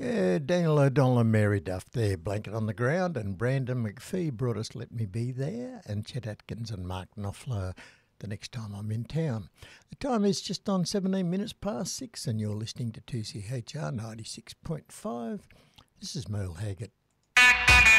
Yeah, Daniel O'Donnell and Mary Duff there, Blanket on the Ground, and Brandon McPhee brought us Let Me Be There, and Chet Atkins and Mark Knopfler, The Next Time I'm in Town. The time is just on 17 minutes past 6, and you're listening to 2CHR 96.5. This is Merle Haggett